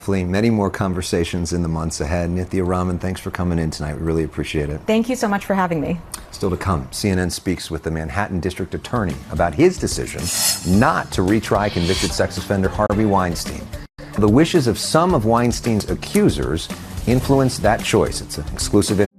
Many more conversations in the months ahead. Nithya Raman, thanks for coming in tonight. We really appreciate it. Thank you so much for having me. Still to come, CNN speaks with the Manhattan District Attorney about his decision not to retry convicted sex offender Harvey Weinstein. The wishes of some of Weinstein's accusers influenced that choice. It's an exclusive